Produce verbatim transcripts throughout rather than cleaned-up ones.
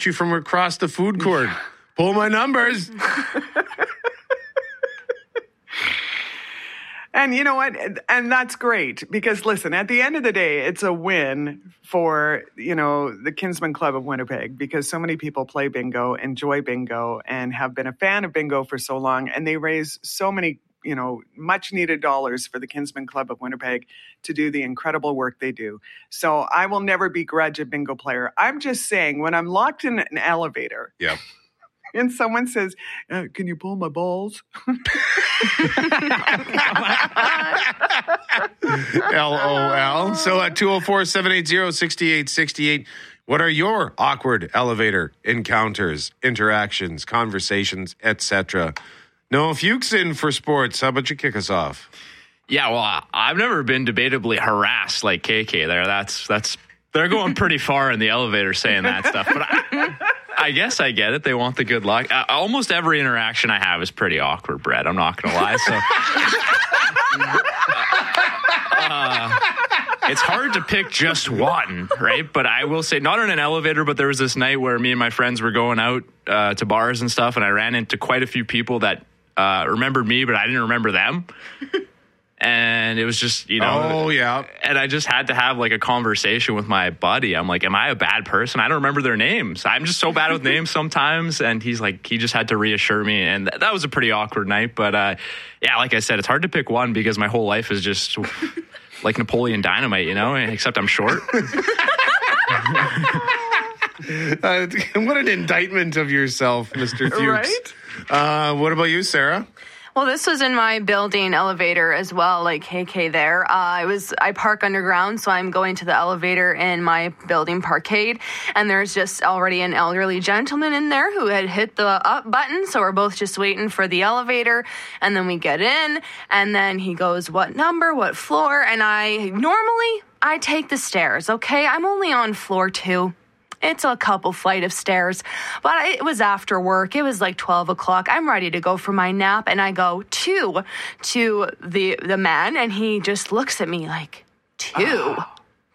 you from across the food court. Pull my numbers. And you know what? And that's great because, listen, at the end of the day, it's a win for, you know, the Kinsmen Club of Winnipeg because so many people play bingo, enjoy bingo, and have been a fan of bingo for so long. And they raise so many, you know, much needed dollars for the Kinsmen Club of Winnipeg to do the incredible work they do. So I will never begrudge a bingo player. I'm just saying when I'm locked in an elevator. Yeah. And someone says, uh, can you pull my balls? L O L. So at two oh four, seven eight zero, six eight six eight, what are your awkward elevator encounters, interactions, conversations, et cetera? Noah Fuchs in for sports. How about you kick us off? Yeah, well, I've never been debatably harassed like K K there. That's, that's, they're going pretty far in the elevator saying that stuff. But I, I guess I get it. They want the good luck. Uh, almost every interaction I have is pretty awkward, Brett. I'm not going to lie. So uh, it's hard to pick just one, right? But I will say, not in an elevator, but there was this night where me and my friends were going out uh, to bars and stuff, and I ran into quite a few people that uh, remembered me, but I didn't remember them. And it was just, you know. Oh, yeah. And I just had to have like a conversation with my buddy. I'm like, am I a bad person? I don't remember their names. I'm just so bad with names sometimes. And he's like, he just had to reassure me. And th- that was a pretty awkward night. But uh, yeah, like I said, it's hard to pick one because my whole life is just like Napoleon Dynamite, you know, except I'm short. uh, what an indictment of yourself, Mister Fuchs. Right? Uh, what about you, Sarah? Well, this was in my building elevator as well, like K K there. Uh, I was I park underground, so I'm going to the elevator in my building parkade, and there's just already an elderly gentleman in there who had hit the up button, so we're both just waiting for the elevator, and then we get in, and then he goes, what number, what floor, and I, normally, I take the stairs, okay? I'm only on floor two. It's a couple flight of stairs, but it was after work. It was like twelve o'clock. I'm ready to go for my nap, and I go two to the the man, and he just looks at me like, two? Oh.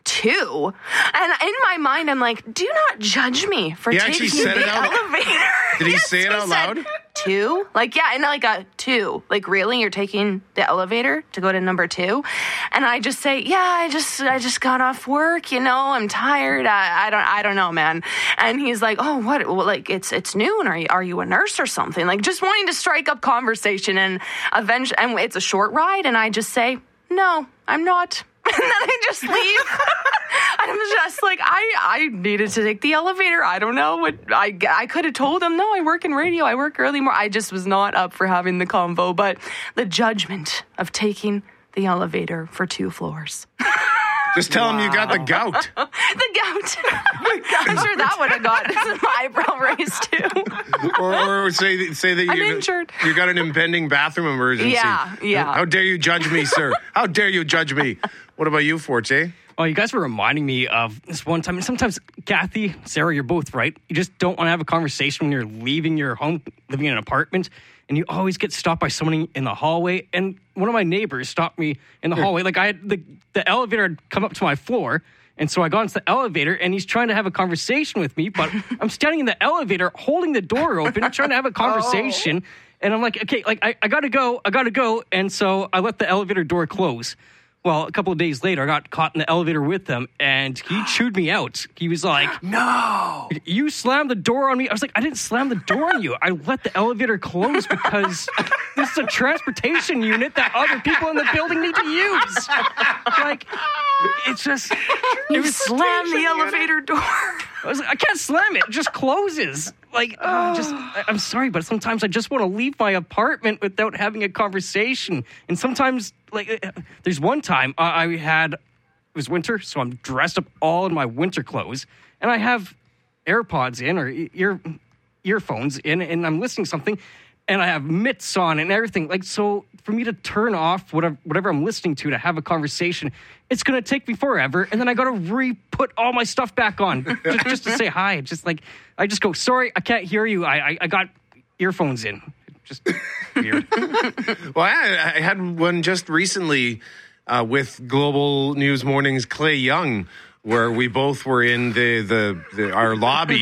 Two? And in my mind, I'm like, do not judge me for he taking the elevator. Did he yes, say it out loud? Two? Like, yeah, and like a two. Like, really? You're taking the elevator to go to number two? And I just say, yeah, I just I just got off work, you know, I'm tired. I, I don't I don't know, man. And he's like, oh, what? Well, like, it's it's noon. Are you are you a nurse or something? Like, just wanting to strike up conversation, and eventually, and it's a short ride, and I just say, no, I'm not. And then I just leave. I'm just like, I, I needed to take the elevator. I don't know what I, I could have told him. No, I work in radio. I work early more. I just was not up for having the convo. But the judgment of taking the elevator for two floors. Just tell wow. him you got the gout. the gout. I'm sure that would have got some eyebrow raised too. or, or say say that you injured. you got an impending bathroom emergency. Yeah, yeah. How, how dare you judge me, sir? How dare you judge me? What about you, Forte? Oh, you guys were reminding me of this one time. And sometimes, Kathy, Sarah, you're both right. You just don't want to have a conversation when you're leaving your home, living in an apartment, and you always get stopped by someone in the hallway. And one of my neighbors stopped me in the hallway. Like, I had the, the elevator had come up to my floor, and so I got into the elevator, and he's trying to have a conversation with me, but I'm standing in the elevator, holding the door open, trying to have a conversation. Oh. And I'm like, okay, like, I, I gotta go, I gotta go. And so I let the elevator door close. Well, a couple of days later, I got caught in the elevator with him, and he chewed me out. He was like, no, you slammed the door on me. I was like, I didn't slam the door on you. I let the elevator close because this is a transportation unit that other people in the building need to use. Like, it's just... You slammed the elevator door. I was like, I can't slam it. It just closes. Like, oh. just, I'm sorry, but sometimes I just want to leave my apartment without having a conversation. And sometimes, like, there's one time uh, I had, it was winter, so I'm dressed up all in my winter clothes, and I have AirPods in, or ear earphones in, and I'm listening to something, and I have mitts on and everything. Like, so for me to turn off whatever, whatever I'm listening to to have a conversation, it's going to take me forever. And then I got to re-put all my stuff back on just, just to say hi. Just like, I just go, sorry, I can't hear you. I I, I got earphones in. Just weird. Well, I, I had one just recently uh, with Global News Morning's Clay Young, where we both were in the, the, the our lobby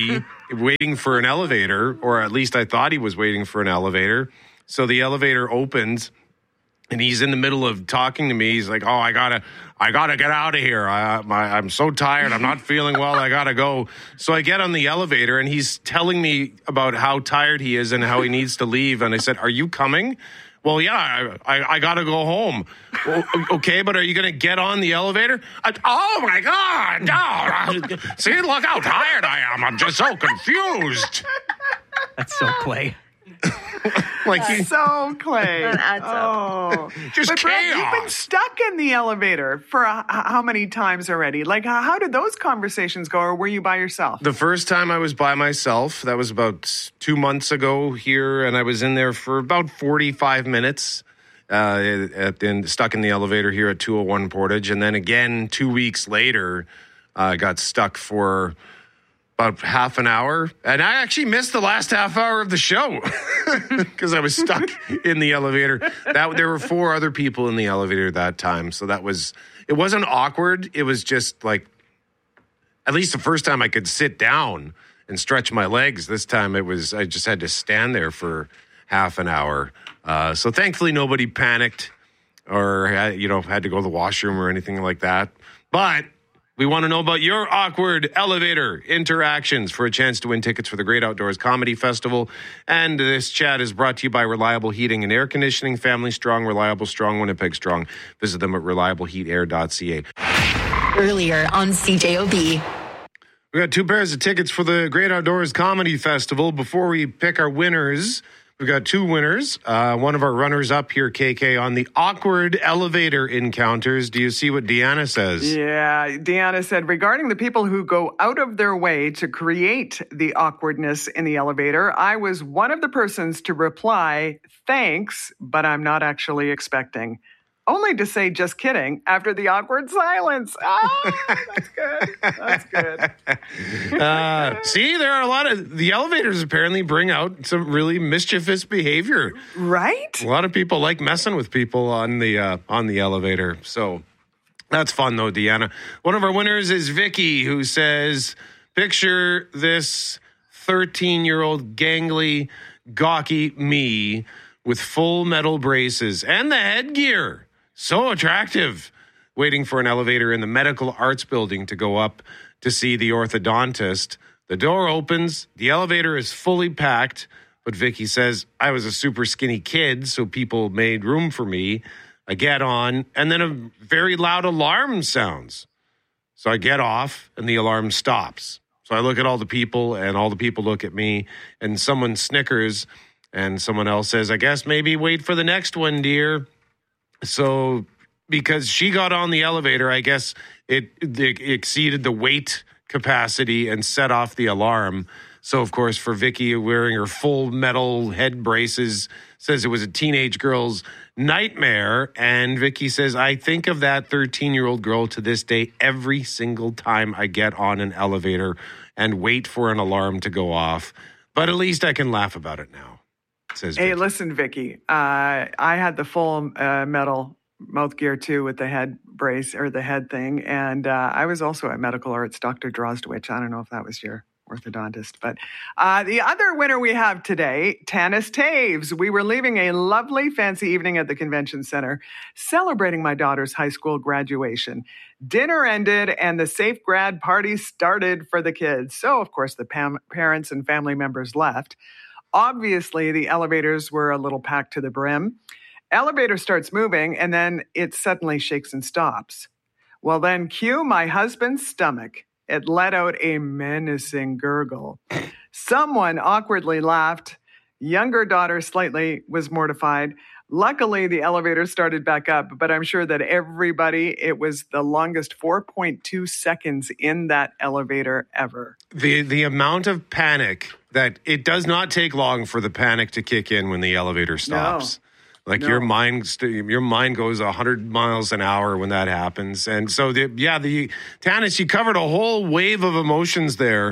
waiting for an elevator, or at least I thought he was waiting for an elevator. So the elevator opens, and he's in the middle of talking to me. He's like, "Oh, I gotta, I gotta get out of here. I, my, I'm so tired. I'm not feeling well. I gotta go." So I get on the elevator, and he's telling me about how tired he is and how he needs to leave. And I said, "Are you coming?" "Well, yeah, I, I, I gotta go home." "Well, okay, but are you gonna get on the elevator?" I, "Oh my God, no. See, look how tired I am. I'm just so confused." That's so Clay. Like he, So, Clay. That adds up. Oh. Just but Brett, you've been chaos. stuck in the elevator for uh, how many times already? Like, how, how did those conversations go, or were you by yourself? The first time I was by myself, that was about two months ago here, and I was in there for about forty-five minutes, uh, at, in, stuck in the elevator here at two oh one Portage. And then again, two weeks later, I uh, got stuck for about half an hour. And I actually missed the last half hour of the show because I was stuck in the elevator. That There were four other people in the elevator that time. So that was, it wasn't awkward. It was just like, at least the first time I could sit down and stretch my legs. This time it was, I just had to stand there for half an hour. Uh, so thankfully nobody panicked or, uh, you know, had to go to the washroom or anything like that. But we want to know about your awkward elevator interactions for a chance to win tickets for the Great Outdoors Comedy Festival. And this chat is brought to you by Reliable Heating and Air Conditioning. Family strong, reliable, strong, Winnipeg strong. Visit them at reliable heat air dot c a. Earlier on C J O B. We got two pairs of tickets for the Great Outdoors Comedy Festival. Before we pick our winners, we've got two winners. Uh, one of our runners up here, K K, on the awkward elevator encounters. Do you see what Deanna says? Yeah, Deanna said, regarding the people who go out of their way to create the awkwardness in the elevator, I was one of the persons to reply, "Thanks, but I'm not actually expecting." Only to say, "Just kidding," after the awkward silence. Ah, that's good. That's good. Uh, see, there are a lot of, the elevators apparently bring out some really mischievous behavior. Right? A lot of people like messing with people on the uh, on the elevator. So that's fun, though, Deanna. One of our winners is Vicky, who says, "Picture this thirteen-year-old gangly, gawky me with full metal braces and the headgear. So attractive. Waiting for an elevator in the Medical Arts Building to go up to see the orthodontist. The door opens. The elevator is fully packed. But Vicky says, I was a super skinny kid, so people made room for me. I get on, and then a very loud alarm sounds. So I get off, and the alarm stops. So I look at all the people, and all the people look at me, and someone snickers, and someone else says, I guess maybe wait for the next one, dear. So because she got on the elevator, I guess it, it exceeded the weight capacity and set off the alarm. So, of course, for Vicky, wearing her full metal head braces, says it was a teenage girl's nightmare. And Vicky says, I think of that thirteen-year-old girl to this day every single time I get on an elevator and wait for an alarm to go off. But at least I can laugh about it now, says Hey, Vicky. listen, Vicky. Uh, I had the full uh, metal mouth gear, too, with the head brace or the head thing. And uh, I was also at Medical Arts, Doctor Drozdowicz. I don't know if that was your orthodontist. But uh, the other winner we have today, Tanis Taves. We were leaving a lovely fancy evening at the convention center, celebrating my daughter's high school graduation. Dinner ended and the safe grad party started for the kids. So, of course, the pam- parents and family members left. Obviously, the elevators were a little packed to the brim. Elevator starts moving, and then it suddenly shakes and stops. Well, then cue my husband's stomach. It let out a menacing gurgle. Someone awkwardly laughed. Younger daughter slightly was mortified. Luckily, the elevator started back up, but I'm sure that everybody, it was the longest four point two seconds in that elevator ever. The the amount of panic that it does not take long for the panic to kick in when the elevator stops. No. Like No. your mind, st- your mind goes a hundred miles an hour when that happens, and so the, yeah, the Tanis, you covered a whole wave of emotions there.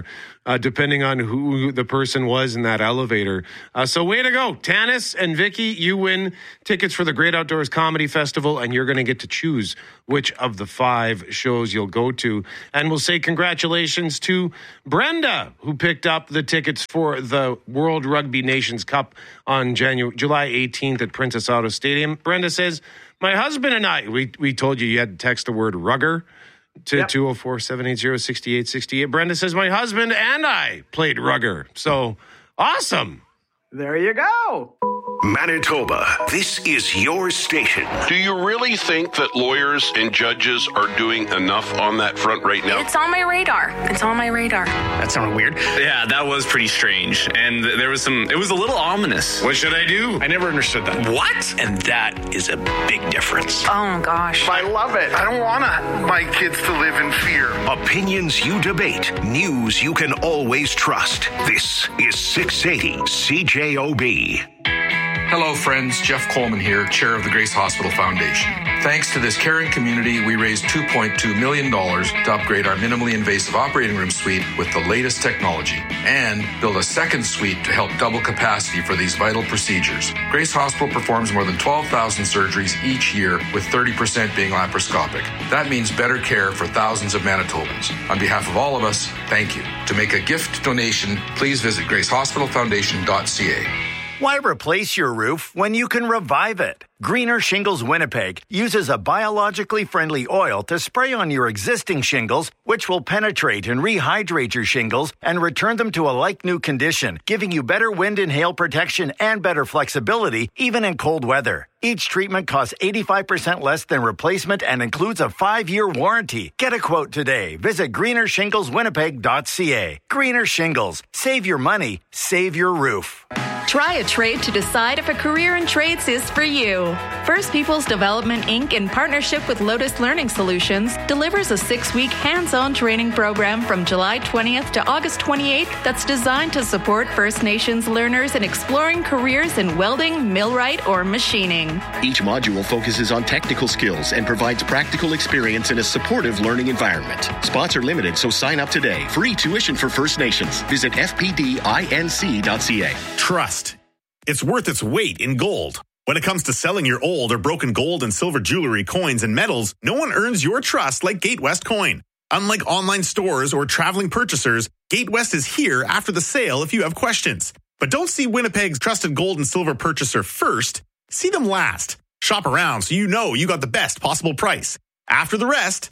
uh, depending on who the person was in that elevator. Uh, so way to go. Tanis and Vicky, you win tickets for the Great Outdoors Comedy Festival, and you're going to get to choose which of the five shows you'll go to. And we'll say congratulations to Brenda, who picked up the tickets for the World Rugby Nations Cup on January, July eighteenth at Princess Auto Stadium. Brenda says, my husband and I, we, we told you you had to text the word rugger to yep. two oh four, seven eight zero, six eight six eight. Brenda says, my husband and I played rugger. So awesome. There you go. Manitoba, this is your station. Do you really think that lawyers and judges are doing enough on that front right now? It's on my radar. It's on my radar. That sounded weird. Yeah, that was pretty strange. And there was some, it was a little ominous. What should I do? I never understood that. What? And that is a big difference. Oh, gosh. I love it. I don't want my kids to live in fear. Opinions you debate. News you can always trust. This is six eighty C J O B. Hello, friends. Jeff Coleman here, chair of the Grace Hospital Foundation. Thanks to this caring community, we raised two point two million dollars to upgrade our minimally invasive operating room suite with the latest technology and build a second suite to help double capacity for these vital procedures. Grace Hospital performs more than twelve thousand surgeries each year, with thirty percent being laparoscopic. That means better care for thousands of Manitobans. On behalf of all of us, thank you. To make a gift donation, please visit grace hospital foundation dot c a. Why replace your roof when you can revive it? Greener Shingles Winnipeg uses a biologically friendly oil to spray on your existing shingles, which will penetrate and rehydrate your shingles and return them to a like-new condition, giving you better wind and hail protection and better flexibility, even in cold weather. Each treatment costs eighty-five percent less than replacement and includes a five-year warranty. Get a quote today. Visit greener shingles winnipeg dot c a. Greener Shingles. Save your money. Save your roof. Try a trade to decide if a career in trades is for you. First Peoples Development, Incorporated, in partnership with Lotus Learning Solutions, delivers a six-week hands-on training program from July twentieth to August twenty-eighth that's designed to support First Nations learners in exploring careers in welding, millwright, or machining. Each module focuses on technical skills and provides practical experience in a supportive learning environment. Spots are limited, so sign up today. Free tuition for First Nations. Visit f p d inc dot c a. Trust. It's worth its weight in gold. When it comes to selling your old or broken gold and silver jewelry, coins, and metals, no one earns your trust like Gatewest Coin. Unlike online stores or traveling purchasers, Gatewest is here after the sale if you have questions. But don't see Winnipeg's trusted gold and silver purchaser first. See them last. Shop around so you know you got the best possible price. After the rest,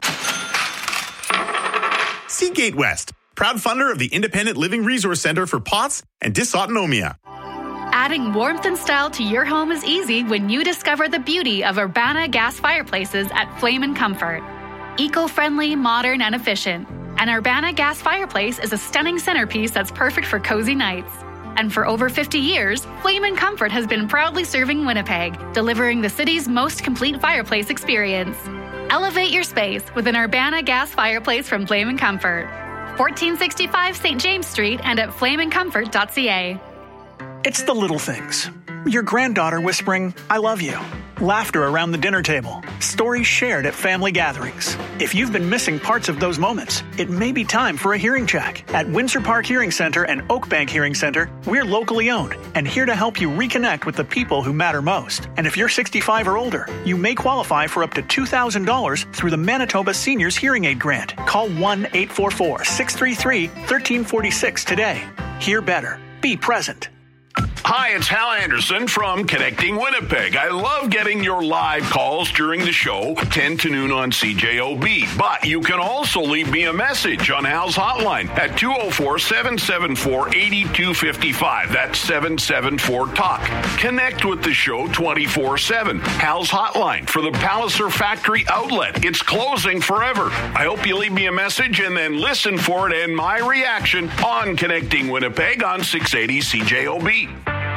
see Gatewest, proud funder of the Independent Living Resource Center for P O T S and Dysautonomia. Adding warmth and style to your home is easy when you discover the beauty of Urbana gas fireplaces at Flame and Comfort. Eco-friendly, modern, and efficient. An Urbana gas fireplace is a stunning centerpiece that's perfect for cozy nights. And for over fifty years, Flame and Comfort has been proudly serving Winnipeg, delivering the city's most complete fireplace experience. Elevate your space with an Urbana gas fireplace from Flame and Comfort. fourteen sixty-five Saint James Street and at flame and comfort dot c a. It's the little things. Your granddaughter whispering, I love you. Laughter around the dinner table. Stories shared at family gatherings. If you've been missing parts of those moments, it may be time for a hearing check. At Windsor Park Hearing Center and Oakbank Hearing Center, we're locally owned and here to help you reconnect with the people who matter most. And if you're sixty-five or older, you may qualify for up to two thousand dollars through the Manitoba Seniors Hearing Aid Grant. Call one eight four four, six three three, one three four six today. Hear better. Be present. Hi, it's Hal Anderson from Connecting Winnipeg. I love getting your live calls during the show, ten to noon on C J O B. But you can also leave me a message on Hal's hotline at two oh four, seven seven four, eight two five five. That's seven seven four talk. Connect with the show twenty-four seven. Hal's hotline for the Palliser Factory Outlet. It's closing forever. I hope you leave me a message and then listen for it and my reaction on Connecting Winnipeg on six eighty C J O B.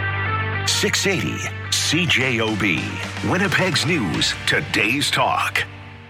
six eighty C J O B. Winnipeg's News, today's talk.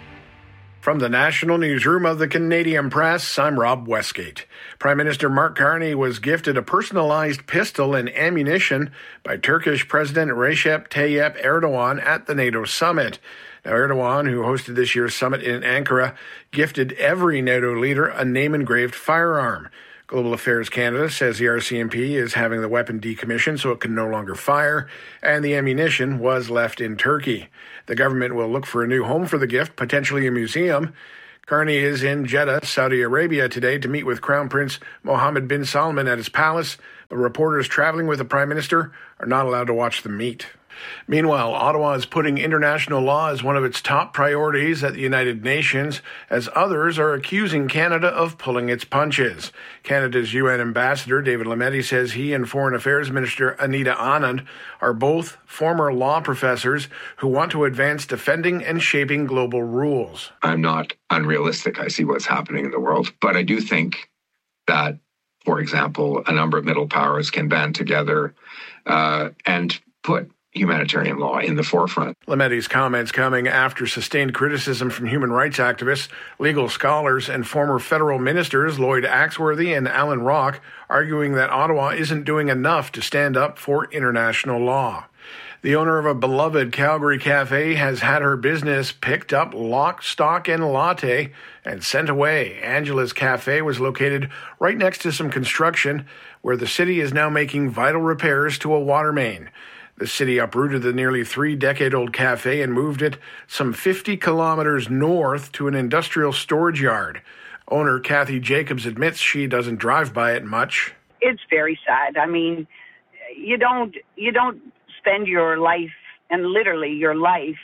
From the National Newsroom of the Canadian Press, I'm Rob Westgate. Prime Minister Mark Carney was gifted a personalized pistol and ammunition by Turkish President Recep Tayyip Erdogan at the NATO summit. Now, Erdogan, who hosted this year's summit in Ankara, gifted every NATO leader a name-engraved firearm. Global Affairs Canada says the R C M P is having the weapon decommissioned so it can no longer fire, and the ammunition was left in Turkey. The government will look for a new home for the gift, potentially a museum. Carney is in Jeddah, Saudi Arabia today to meet with Crown Prince Mohammed bin Salman at his palace, but reporters traveling with the Prime Minister are not allowed to watch the meet. Meanwhile, Ottawa is putting international law as one of its top priorities at the United Nations, as others are accusing Canada of pulling its punches. Canada's U N Ambassador David Lametti says he and Foreign Affairs Minister Anita Anand are both former law professors who want to advance defending and shaping global rules. I'm not unrealistic. I see what's happening in the world, but I do think that, for example, a number of middle powers can band together uh, and put humanitarian law in the forefront. Lametti's comments coming after sustained criticism from human rights activists, legal scholars, and former federal ministers Lloyd Axworthy and Alan Rock, arguing that Ottawa isn't doing enough to stand up for international law. The owner of a beloved Calgary cafe has had her business picked up lock, stock, and latte and sent away. Angela's Cafe was located right next to some construction where the city is now making vital repairs to a water main. The city uprooted the nearly three-decade-old cafe and moved it some fifty kilometers north to an industrial storage yard. Owner Kathy Jacobs admits she doesn't drive by it much. It's very sad. I mean, you don't you don't spend your life, and literally your life,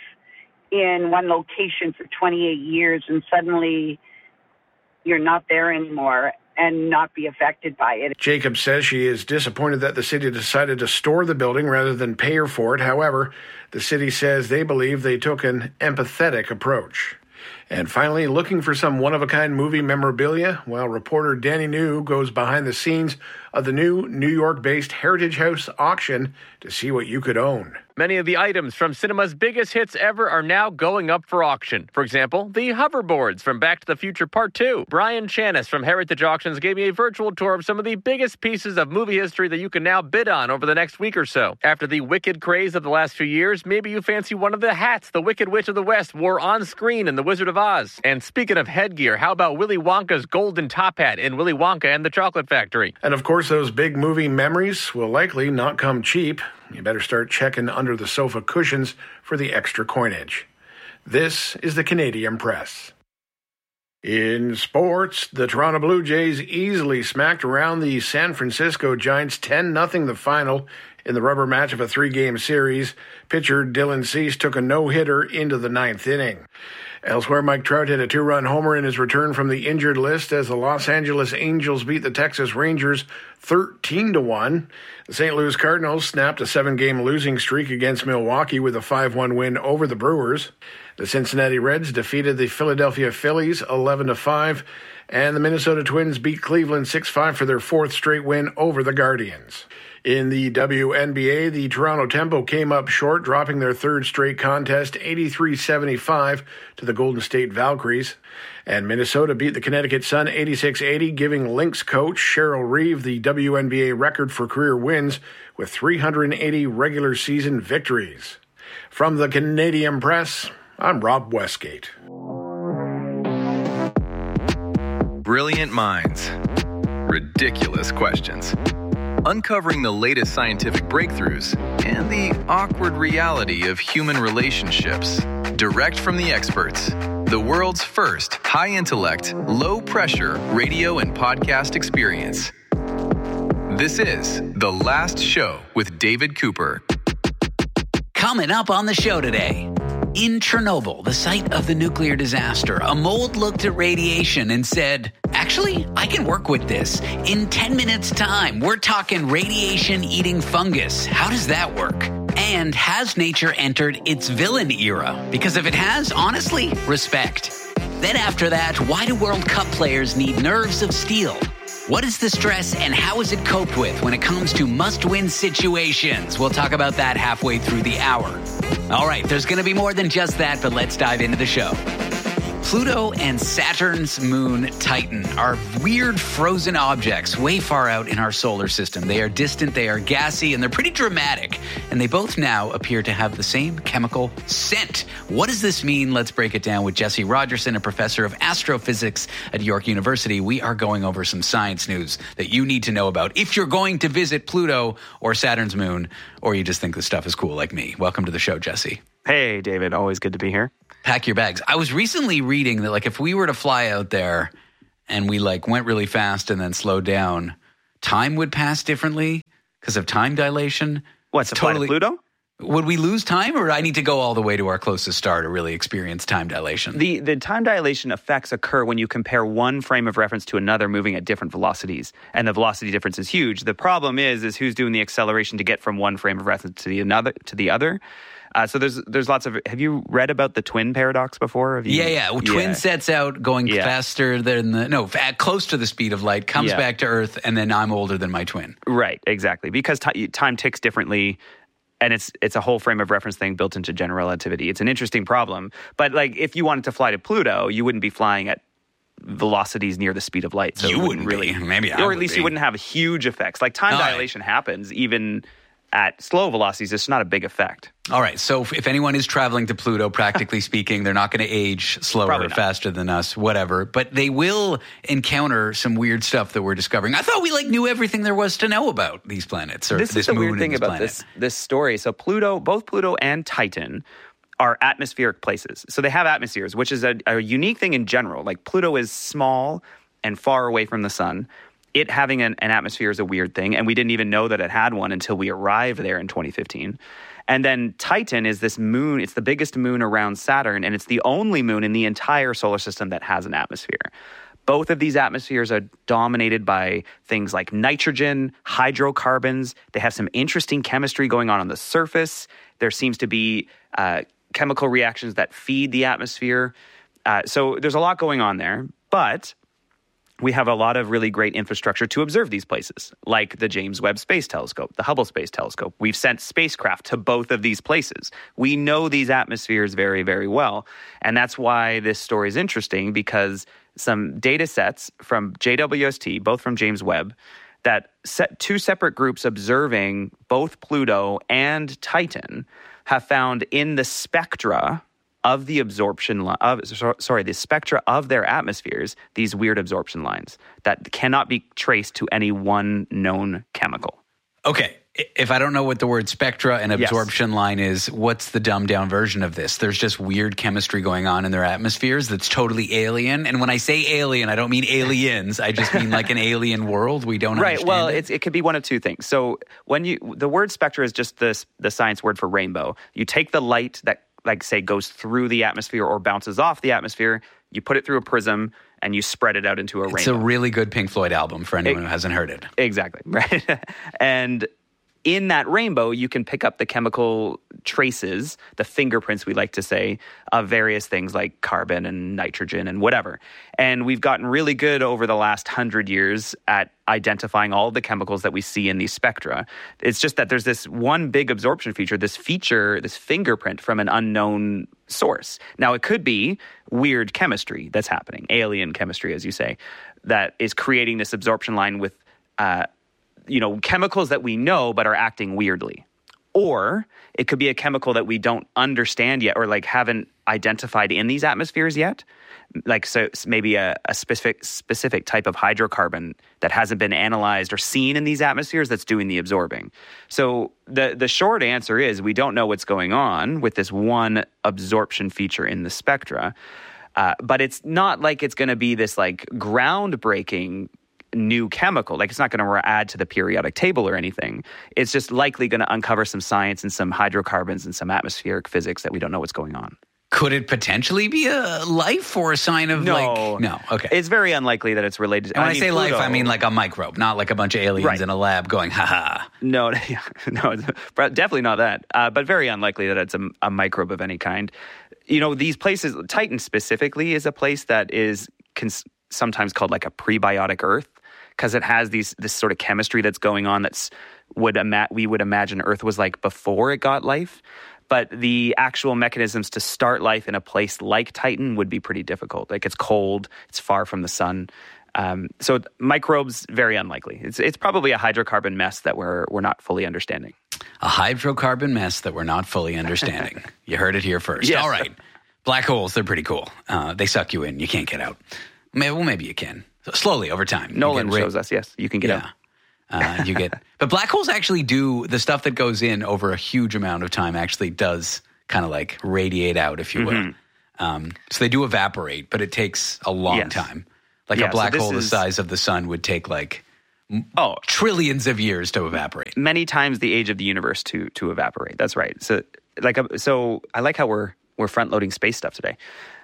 in one location for twenty-eight years and suddenly you're not there anymore and not be affected by it. Jacobs says she is disappointed that the city decided to store the building rather than pay her for it. However, the city says they believe they took an empathetic approach. And finally, looking for some one-of-a-kind movie memorabilia? Well, reporter Danny New goes behind the scenes of the new New York-based Heritage House auction to see what you could own. Many of the items from cinema's biggest hits ever are now going up for auction. For example, the hoverboards from Back to the Future Part two. Brian Chanis from Heritage Auctions gave me a virtual tour of some of the biggest pieces of movie history that you can now bid on over the next week or so. After the Wicked craze of the last few years, maybe you fancy one of the hats the Wicked Witch of the West wore on screen in The Wizard of Oz. And speaking of headgear, how about Willy Wonka's golden top hat in Willy Wonka and the Chocolate Factory? And of course, those big movie memories will likely not come cheap. You better start checking under the sofa cushions for the extra coinage. This is the Canadian Press. In sports, the Toronto Blue Jays easily smacked around the San Francisco Giants ten nothing the final in the rubber match of a three-game series. Pitcher Dylan Cease took a no-hitter into the ninth inning. Elsewhere, Mike Trout hit a two-run homer in his return from the injured list as the Los Angeles Angels beat the Texas Rangers thirteen to one. The Saint Louis Cardinals snapped a seven-game losing streak against Milwaukee with a five one win over the Brewers. The Cincinnati Reds defeated the Philadelphia Phillies eleven to five, and the Minnesota Twins beat Cleveland six five for their fourth straight win over the Guardians. In the W N B A, the Toronto Tempo came up short, dropping their third straight contest eighty-three seventy-five to the Golden State Valkyries. And Minnesota beat the Connecticut Sun eighty-six eighty, giving Lynx coach Cheryl Reeve the W N B A record for career wins with three hundred eighty regular season victories. From the Canadian Press, I'm Rob Westgate. Brilliant minds. Ridiculous questions. Uncovering the latest scientific breakthroughs and the awkward reality of human relationships. Direct from the experts. The world's first high-intellect, low-pressure radio and podcast experience. This is The Last Show with David Cooper. Coming up on the show today. In Chernobyl, the site of the nuclear disaster, a mold looked at radiation and said, actually, I can work with this. In ten minutes' time, we're talking radiation-eating fungus. How does that work? And has nature entered its villain era? Because if it has, honestly, respect. Then after that, why do World Cup players need nerves of steel? What is the stress and how is it coped with when it comes to must-win situations? We'll talk about that halfway through the hour. All right, there's going to be more than just that, but let's dive into the show. Pluto and Saturn's moon Titan are weird frozen objects way far out in our solar system. They are distant, they are gassy, and they're pretty dramatic. And they both now appear to have the same chemical scent. What does this mean? Let's break it down with Jesse Rogerson, a professor of astrophysics at York University. We are going over some science news that you need to know about if you're going to visit Pluto or Saturn's moon, or you just think this stuff is cool like me. Welcome to the show, Jesse. Hey, David. Always good to be here. Pack your bags. I was recently reading that, like, if we were to fly out there and we, like, went really fast and then slowed down, time would pass differently because of time dilation. What's to totally, fly to Pluto? Would we lose time, or do I need to go all the way to our closest star to really experience time dilation? The the time dilation effects occur when you compare one frame of reference to another moving at different velocities, and the velocity difference is huge. The problem is, is who's doing the acceleration to get from one frame of reference to the another to the other. Uh, so there's there's lots of. Have you read about the twin paradox before? Have you, yeah, yeah. Well, twin yeah. sets out going yeah. faster than the no, at close to the speed of light, comes yeah. back to Earth, and then I'm older than my twin. Right, exactly. Because t- time ticks differently. And it's it's a whole frame of reference thing built into general relativity. It's an interesting problem. But like, if you wanted to fly to Pluto, you wouldn't be flying at velocities near the speed of light. So you wouldn't, wouldn't really, be. Maybe I or would at least be. you wouldn't have huge effects. Like time All dilation right. happens even at slow velocities. It's not a big effect. All right. So if anyone is traveling to Pluto, practically speaking, they're not going to age slower or faster than us, whatever. But they will encounter some weird stuff that we're discovering. I thought we like knew everything there was to know about these planets. Or this, this is the moon weird thing this about planet. this this story. So Pluto, both Pluto and Titan are atmospheric places. So they have atmospheres, which is a, a unique thing in general. Like Pluto is small and far away from the sun. It having an, an atmosphere is a weird thing, and we didn't even know that it had one until we arrived there in twenty fifteen. And then Titan is this moon. It's the biggest moon around Saturn, and it's the only moon in the entire solar system that has an atmosphere. Both of these atmospheres are dominated by things like nitrogen, hydrocarbons. They have some interesting chemistry going on on the surface. There seems to be uh, chemical reactions that feed the atmosphere. Uh, so there's a lot going on there, but we have a lot of really great infrastructure to observe these places, like the James Webb Space Telescope, the Hubble Space Telescope. We've sent spacecraft to both of these places. We know these atmospheres very, very well. And that's why this story is interesting, because some data sets from J W S T, both from James Webb, that set two separate groups observing both Pluto and Titan have found in the spectra of the absorption li- of sorry the spectra of their atmospheres these weird absorption lines that cannot be traced to any one known chemical. Okay, if I don't know what the word spectra and absorption yes. line is, what's the dumbed down version of this? There's just weird chemistry going on in their atmospheres that's totally alien. And when I say alien, I don't mean aliens. I just mean like an alien world we don't right. understand. Well, it. It's, it could be one of two things. So when you the word spectra is just the the science word for rainbow. You take the light that, like, say, goes through the atmosphere or bounces off the atmosphere, you put it through a prism, and you spread it out into a it's rainbow. It's a really good Pink Floyd album for anyone it, who hasn't heard it. Exactly, right? And in that rainbow, you can pick up the chemical traces, the fingerprints, we like to say, of various things like carbon and nitrogen and whatever. And we've gotten really good over the last hundred years at identifying all the chemicals that we see in these spectra. It's just that there's this one big absorption feature, this feature, this fingerprint from an unknown source. Now, it could be weird chemistry that's happening, alien chemistry, as you say, that is creating this absorption line with uh, you know, chemicals that we know but are acting weirdly. Or it could be a chemical that we don't understand yet, or like haven't identified in these atmospheres yet. Like, so maybe a, a specific specific type of hydrocarbon that hasn't been analyzed or seen in these atmospheres that's doing the absorbing. So the the short answer is we don't know what's going on with this one absorption feature in the spectra. Uh, but it's not like it's going to be this like groundbreaking new chemical. Like, it's not going to add to the periodic table or anything. It's just likely going to uncover some science and some hydrocarbons and some atmospheric physics that we don't know what's going on. Could it potentially be a life or a sign of no. like... No, okay. It's very unlikely that it's related to... And when I, I mean, say Pluto, life, I mean like a microbe, not like a bunch of aliens right. in a lab going, ha-ha. No, no, definitely not that. Uh, but very unlikely that it's a, a microbe of any kind. You know, these places, Titan specifically is a place that is cons- sometimes called like a prebiotic Earth, because it has these this sort of chemistry that's going on that's would ima- we would imagine Earth was like before it got life. but the actual mechanisms to start life in a place like Titan would be pretty difficult. Like it's cold, it's far from the sun. Um, so microbes, very unlikely. It's it's probably a hydrocarbon mess that we're we're not fully understanding. A hydrocarbon mess that we're not fully understanding. You heard it here first. Yes. All right. Black holes, they're pretty cool. Uh, they suck you in. You can't get out. Maybe, well, maybe you can. So slowly over time. Nolan ra- shows us, yes, you can get yeah. out. Uh, you get, but black holes actually do the stuff that goes in over a huge amount of time. Actually, does kind of like radiate out, if you will. Mm-hmm. Um, so they do evaporate, but it takes a long yes. time. Like yeah, a black so hole is, the size of the sun would take like oh trillions of years to evaporate. Many times the age of the universe to to evaporate. That's right. So like so, I like how we're we're front loading space stuff today.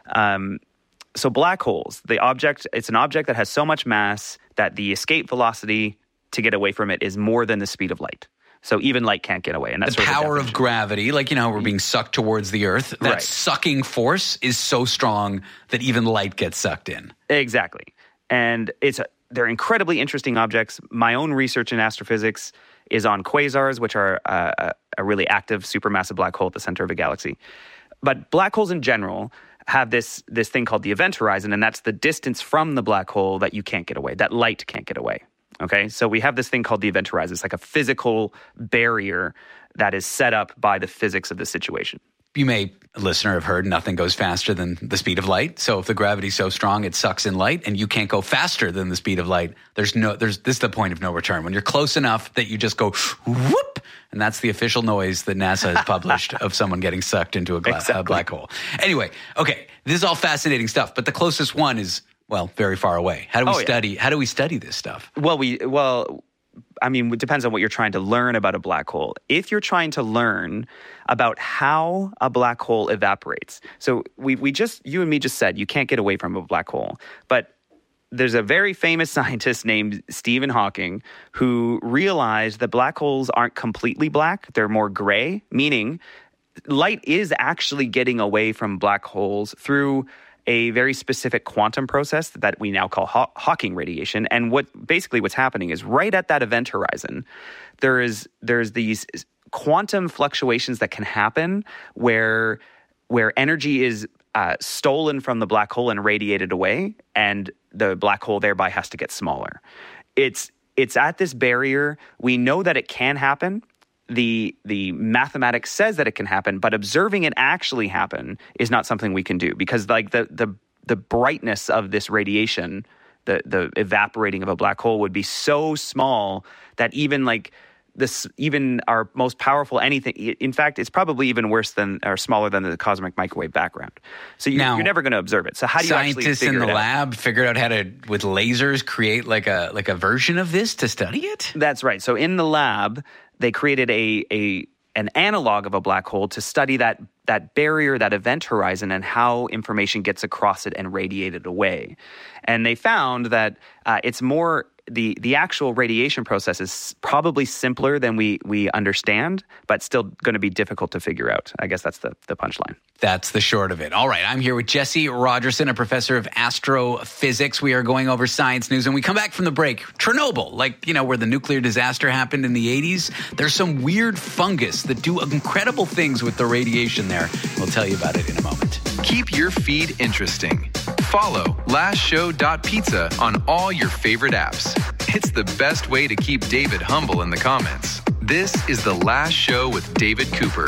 Um, so black holes, the object, it's an object that has so much mass that the escape velocity to get away from it is more than the speed of light. So even light can't get away. And that's the sort power of, of gravity, like, you know, we're being sucked towards the earth. That Right. sucking force is so strong that even light gets sucked in. Exactly. And it's a, they're incredibly interesting objects. My own research in astrophysics is on quasars, which are uh, a, a really active supermassive black hole at the center of a galaxy. But black holes in general have this this thing called the event horizon, and that's the distance from the black hole that you can't get away, that light can't get away. Okay, so we have this thing called the event horizon. It's like a physical barrier that is set up by the physics of the situation. You may, listener, have heard nothing goes faster than the speed of light. So if the gravity's so strong it sucks in light, and you can't go faster than the speed of light, there's no, there's this is the point of no return. When you're close enough that you just go whoop, and that's the official noise that NASA has published of someone getting sucked into a, gla- exactly. a black hole. Anyway, okay, this is all fascinating stuff, but the closest one is, well, very far away. How do we Oh, yeah. study? How do we study this stuff? Well, we well, I mean, it depends on what you're trying to learn about a black hole. If you're trying to learn about how a black hole evaporates, so we we just you and me just said you can't get away from a black hole, but there's a very famous scientist named Stephen Hawking who realized that black holes aren't completely black; they're more gray, meaning light is actually getting away from black holes through a very specific quantum process that we now call Haw- Hawking radiation. And what basically what's happening is right at that event horizon, there is there's these quantum fluctuations that can happen where where energy is uh, stolen from the black hole and radiated away, and the black hole thereby has to get smaller. It's it's at this barrier. We know that it can happen. The the mathematics says that it can happen, but observing it actually happen is not something we can do because like the the the brightness of this radiation, the the evaporating of a black hole would be so small that even like this even our most powerful anything, in fact, it's probably even worse than or smaller than the cosmic microwave background. So you, Now, you're never going to observe it. So how do you actually scientists figure in the it out? lab figured out how to with lasers create like a like a version of this to study it? That's right. So in the lab, they created a a an analog of a black hole to study that that barrier, that event horizon, and how information gets across it and radiated away. And they found that uh, it's more the the actual radiation process is probably simpler than we we understand, but still going to be difficult to figure out. I guess that's the the punchline. That's the short of it. All right, I'm here with Jesse Rogerson, a professor of astrophysics. We are going over science news. When we come back from the break, Chernobyl, like, you know, where the nuclear disaster happened in the eighties, there's some weird fungus that do incredible things with the radiation there. We'll tell you about it in a moment. Keep your feed interesting. Follow last show dot pizza on all your favorite apps. It's the best way to keep David humble in the comments. This is The Last Show with David Cooper.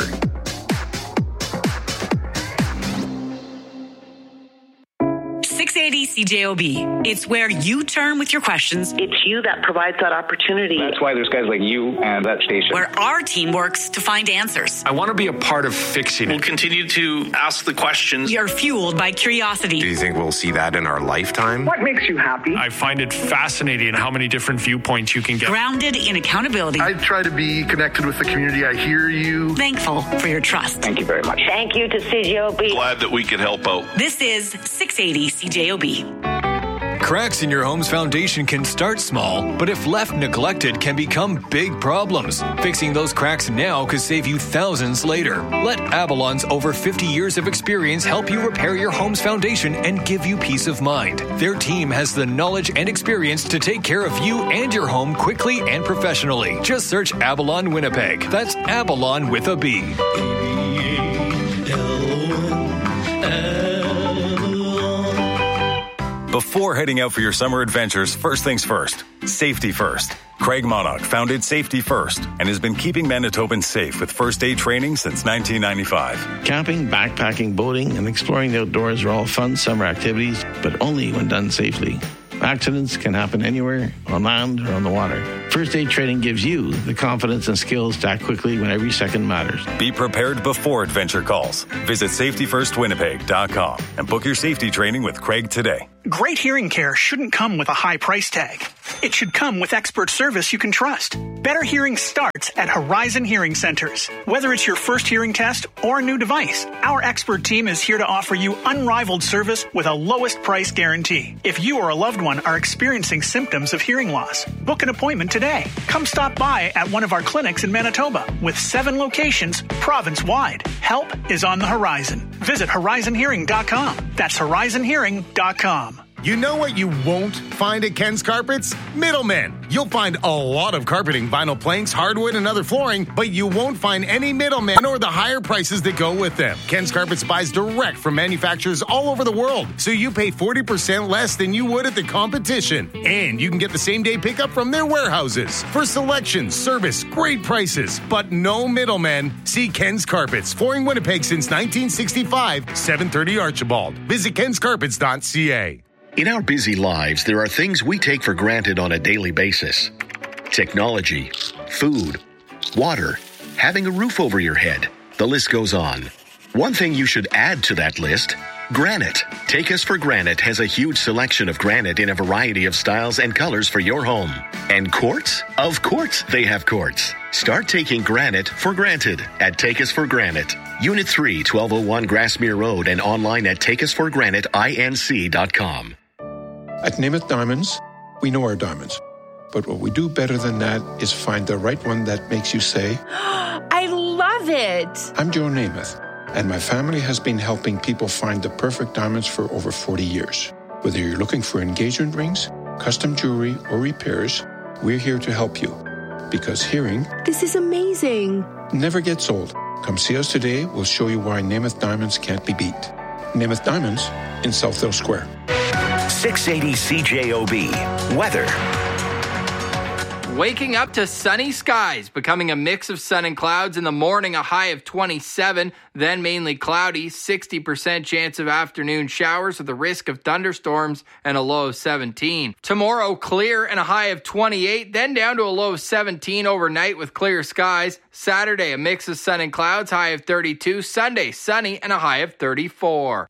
six eighty C J O B. It's where you turn with your questions. It's you that provides that opportunity. That's why there's guys like you and that station. Where our team works to find answers. I want to be a part of fixing it. We'll continue to ask the questions. We are fueled by curiosity. Do you think we'll see that in our lifetime? What makes you happy? I find it fascinating how many different viewpoints you can get. Grounded in accountability. I try to be connected with the community. I hear you. Thankful for your trust. Thank you very much. Thank you to C J O B. Glad that we could help out. This is six eighty C J O B. Cracks in your home's foundation can start small, but if left neglected can become big problems. Fixing those cracks now could save you thousands later. Let Avalon's over fifty years of experience help you repair your home's foundation and give you peace of mind. Their team has the knowledge and experience to take care of you and your home quickly and professionally. Just search Avalon Winnipeg. That's Avalon with a B. Before heading out for your summer adventures, first things first, safety first. Craig Monarch founded Safety First and has been keeping Manitobans safe with first aid training since nineteen ninety-five. Camping, backpacking, boating, and exploring the outdoors are all fun summer activities, but only when done safely. Accidents can happen anywhere, on land or on the water. First aid training gives you the confidence and skills to act quickly when every second matters. Be prepared before adventure calls. Visit safety first winnipeg dot com and book your safety training with Craig today. Great hearing care shouldn't come with a high price tag. It should come with expert service you can trust. Better hearing starts at Horizon Hearing Centers. Whether it's your first hearing test or a new device, our expert team is here to offer you unrivaled service with a lowest price guarantee. If you or a loved one are experiencing symptoms of hearing loss, book an appointment today. Come stop by at one of our clinics in Manitoba with seven locations province-wide. Help is on the horizon. Visit horizon hearing dot com. That's horizon hearing dot com. You know what you won't find at Ken's Carpets? Middlemen. You'll find a lot of carpeting, vinyl planks, hardwood, and other flooring, but you won't find any middlemen or the higher prices that go with them. Ken's Carpets buys direct from manufacturers all over the world, so you pay forty percent less than you would at the competition. And you can get the same-day pickup from their warehouses. For selection, service, great prices, but no middlemen. See Ken's Carpets, flooring Winnipeg since nineteen sixty-five, seven thirty Archibald. Visit kens carpets dot c a. In our busy lives, there are things we take for granted on a daily basis. Technology, food, water, having a roof over your head. The list goes on. One thing you should add to that list, granite. Take Us for Granite has a huge selection of granite in a variety of styles and colors for your home. And quartz? Of course they have quartz. Start taking granite for granted at Take Us for Granite. Unit three, twelve oh one Grassmere Road, and online at take us for granite inc dot com. At Namath Diamonds, we know our diamonds. But what we do better than that is find the right one that makes you say, I love it. I'm Joe Namath, and my family has been helping people find the perfect diamonds for over forty years. Whether you're looking for engagement rings, custom jewelry, or repairs, we're here to help you. Because hearing... This is amazing. ...never gets old. Come see us today. We'll show you why Namath Diamonds can't be beat. Namath Diamonds in Southdale Square. six eighty C J O B. Weather. Waking up to sunny skies, becoming a mix of sun and clouds. In the morning, a high of twenty-seven, then mainly cloudy, sixty percent chance of afternoon showers with a risk of thunderstorms and a low of seventeen. Tomorrow, clear and a high of twenty-eight, then down to a low of seventeen overnight with clear skies. Saturday, a mix of sun and clouds, high of thirty-two. Sunday, sunny and a high of thirty-four.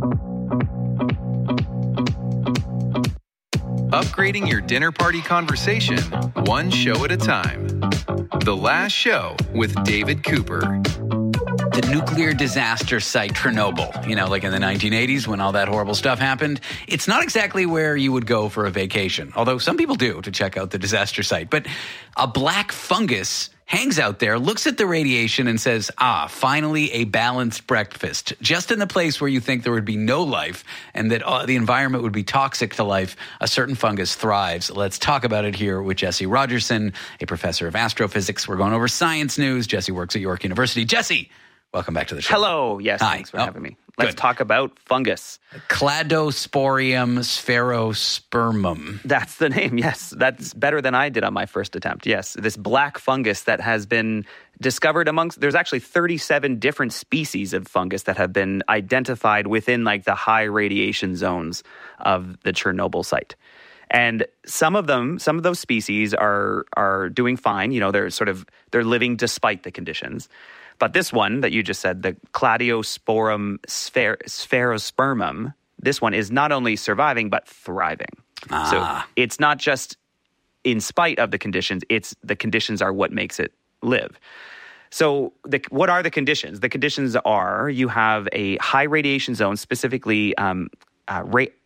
Upgrading your dinner party conversation, one show at a time. The Last Show with David Cooper. The nuclear disaster site Chernobyl, you know, like in the nineteen eighties when all that horrible stuff happened. It's not exactly where you would go for a vacation, although some people do to check out the disaster site. But a black fungus hangs out there, looks at the radiation and says, ah, finally a balanced breakfast. Just in the place where you think there would be no life and that uh, the environment would be toxic to life, a certain fungus thrives. Let's talk about it here with Jesse Rogerson, a professor of astrophysics. We're going over science news. Jesse works at York University. Jesse, welcome back to the show. Hello. Yes, Hi. Thanks for oh, having me. Let's good. talk about fungus. Cladosporium sphaerospermum. That's the name, yes. That's better than I did on my first attempt, yes. This black fungus that has been discovered amongst, there's actually thirty-seven different species of fungus that have been identified within like the high radiation zones of the Chernobyl site. And some of them, some of those species are are doing fine. You know, they're sort of, they're living despite the conditions. But this one that you just said, the Cladosporium spher- sphaerospermum, this one is not only surviving, but thriving. Ah. So it's not just in spite of the conditions, it's the conditions are what makes it live. So the, what are the conditions? The conditions are you have a high radiation zone, specifically um, uh, ra-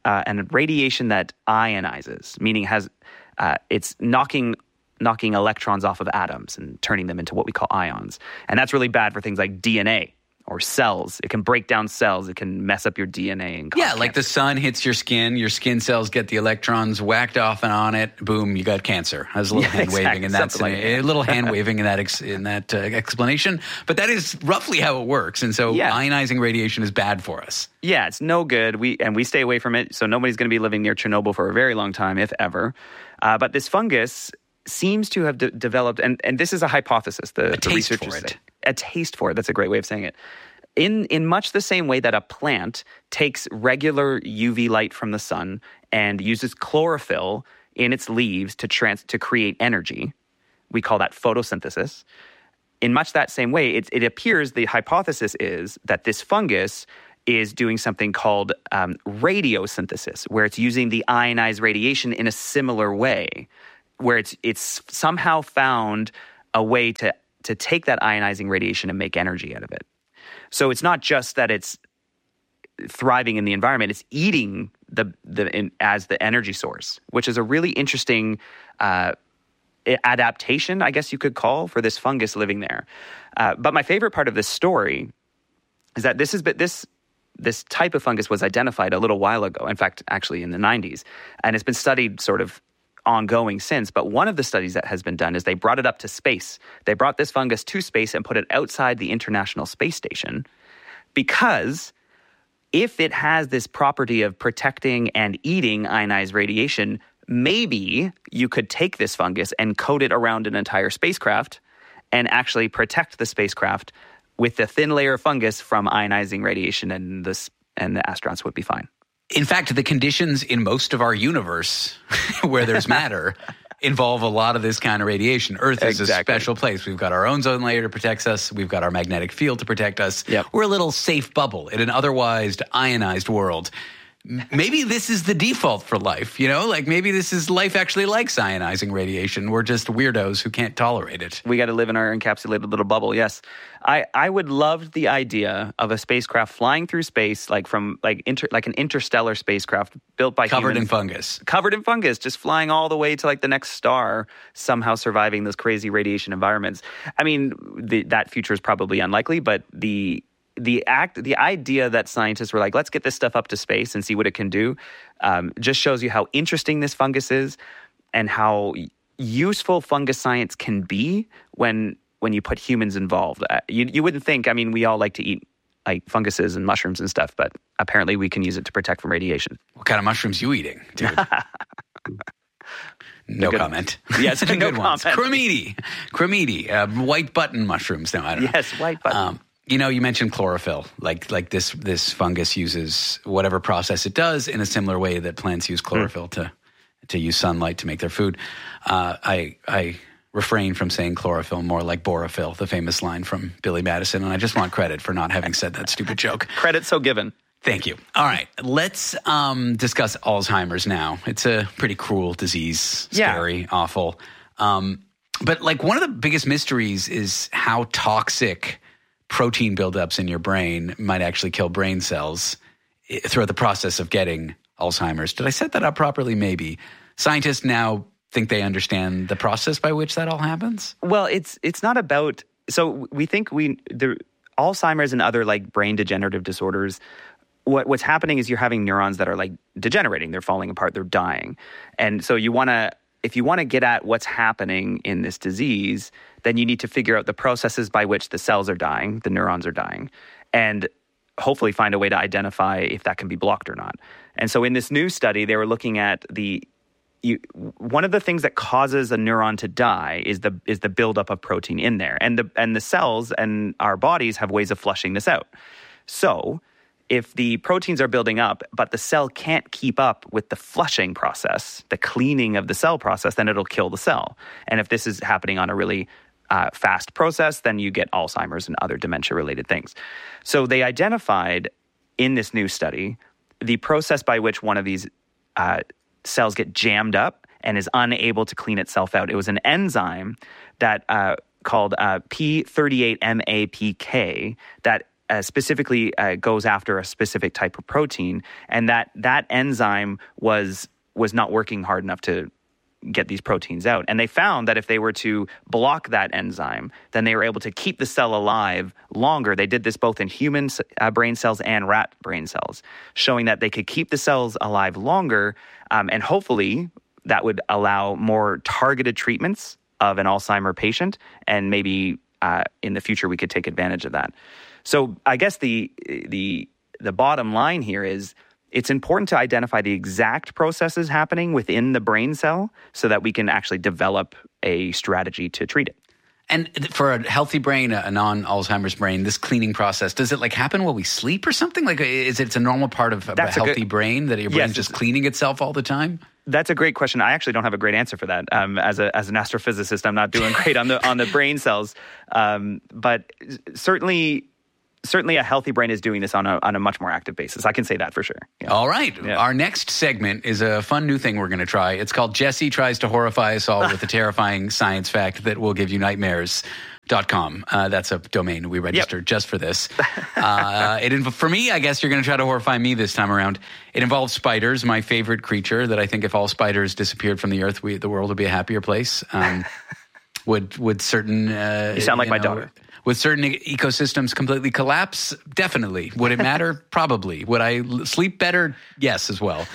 uh, and radiation that ionizes, meaning has uh, it's knocking knocking electrons off of atoms and turning them into what we call ions. And that's really bad for things like D N A or cells. It can break down cells. It can mess up your D N A. And yeah, like the sun hits your skin. Your skin cells get the electrons whacked off and on it. Boom, you got cancer. There's a little Yeah, hand exactly. waving in that. Something like that. A little hand waving in that ex, in that uh, explanation. But that is roughly how it works. And so Yeah. ionizing radiation is bad for us. Yeah, it's no good. We and we stay away from it. So nobody's going to be living near Chernobyl for a very long time, if ever. Uh, but this fungus seems to have de- developed, and, and this is a hypothesis. The, A the taste researchers for it. say. A taste for it. That's a great way of saying it. In in much the same way that a plant takes regular U V light from the sun and uses chlorophyll in its leaves to trans to create energy, we call that photosynthesis. In much that same way, it, it appears the hypothesis is that this fungus is doing something called um, radiosynthesis, where it's using the ionized radiation in a similar way, where it's it's somehow found a way to to take that ionizing radiation and make energy out of it. So it's not just that it's thriving in the environment; it's eating the the in, as the energy source, which is a really interesting uh, adaptation, I guess you could call, for this fungus living there. Uh, but my favorite part of this story is that this is this this type of fungus was identified a little while ago. In fact, actually in the nineties, and it's been studied sort of ongoing since. But one of the studies that has been done is they brought it up to space. They brought this fungus to space and put it outside the International Space Station, because if it has this property of protecting and eating ionized radiation, maybe you could take this fungus and coat it around an entire spacecraft and actually protect the spacecraft with a thin layer of fungus from ionizing radiation, and the, and the astronauts would be fine. In fact, the conditions in most of our universe where there's matter involve a lot of this kind of radiation. Earth is Exactly. a special place. We've got our ozone layer to protect us. We've got our magnetic field to protect us. Yep. We're a little safe bubble in an otherwise ionized world. Maybe this is the default for life, you know? Like maybe this is life actually likes ionizing radiation. We're just weirdos who can't tolerate it. We got to live in our encapsulated little bubble. Yes, I, I would love the idea of a spacecraft flying through space, like from like inter, like an interstellar spacecraft built by Covered humans, in fungus. covered in fungus, just flying all the way to like the next star, somehow surviving those crazy radiation environments. I mean, the, that future is probably unlikely, but the the act, the idea that scientists were like, let's get this stuff up to space and see what it can do, um, just shows you how interesting this fungus is and how useful fungus science can be when when you put humans involved. Uh, you you wouldn't think. I mean, we all like to eat like funguses and mushrooms and stuff, but apparently we can use it to protect from radiation. What kind of mushrooms you eating, dude? No Good- comment. Yes, the no good ones. comment. Cremini. Cremini. Uh, white button mushrooms. No, I don't know. Yes, white button. Um, you know, you mentioned chlorophyll. Like like this this fungus uses whatever process it does in a similar way that plants use chlorophyll mm. to to use sunlight to make their food. Uh, I I refrain from saying chlorophyll, more like borophyll, the famous line from Billy Madison, and I just want credit for not having said that stupid joke. Credit so given. Thank you. All right, let's um, discuss Alzheimer's now. It's a pretty cruel disease, scary, yeah. awful. Um, but like one of the biggest mysteries is how toxic protein buildups in your brain might actually kill brain cells throughout the process of getting Alzheimer's. Did I set that up properly? Maybe. Scientists now think they understand the process by which that all happens? Well, it's it's not about – so we think we the Alzheimer's and other like brain degenerative disorders – What, what's happening is you're having neurons that are like degenerating. They're falling apart. They're dying. And so you want to, if you want to get at what's happening in this disease, then you need to figure out the processes by which the cells are dying, the neurons are dying, and hopefully find a way to identify if that can be blocked or not. And so in this new study, they were looking at the, you, one of the things that causes a neuron to die is the is the buildup of protein in there. And the and the cells and our bodies have ways of flushing this out. So if the proteins are building up, but the cell can't keep up with the flushing process, the cleaning of the cell process, then it'll kill the cell. And if this is happening on a really uh, fast process, then you get Alzheimer's and other dementia-related things. So they identified in this new study the process by which one of these uh, cells get jammed up and is unable to clean itself out. It was an enzyme that uh, called uh, P thirty-eight M A P K that uh, specifically uh, goes after a specific type of protein, and that that enzyme was was not working hard enough to get these proteins out. And they found that if they were to block that enzyme, then they were able to keep the cell alive longer. They did this both in human uh, brain cells and rat brain cells, showing that they could keep the cells alive longer, um, and hopefully that would allow more targeted treatments of an Alzheimer patient, and maybe uh, in the future we could take advantage of that. So I guess the the the bottom line here is it's important to identify the exact processes happening within the brain cell so that we can actually develop a strategy to treat it. And for a healthy brain, a non-Alzheimer's brain, this cleaning process, does it like happen while we sleep or something? Like, is it it's a normal part of, of a healthy a good, brain that your brain's yes, just cleaning itself all the time? That's a great question. I actually don't have a great answer for that. Um, as a as an astrophysicist, I'm not doing great on the on the brain cells, um, but certainly. Certainly a healthy brain is doing this on a on a much more active basis. I can say that for sure. Yeah. All right. Yeah. Our next segment is a fun new thing we're going to try. It's called Jesse Tries to Horrify Us All with a Terrifying Science Fact That Will Give You Nightmares. Dot com. Uh, that's a domain we registered yep. just for this. Uh, it inv- for me, I guess you're going to try to horrify me this time around. It involves spiders, my favorite creature that I think if all spiders disappeared from the earth, we, the world would be a happier place. Um, would would certain... Uh, you sound like you my know, daughter. Would certain e- ecosystems completely collapse? Definitely. Would it matter? Probably. Would I l- sleep better? Yes, as well.